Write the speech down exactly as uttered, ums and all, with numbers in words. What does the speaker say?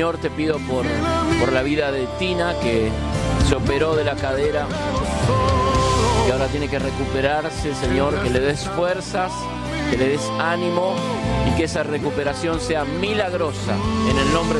Señor, te pido por, por la vida de Tina, que se operó de la cadera, que ahora tiene que recuperarse, Señor, que le des fuerzas, que le des ánimo y que esa recuperación sea milagrosa en el nombre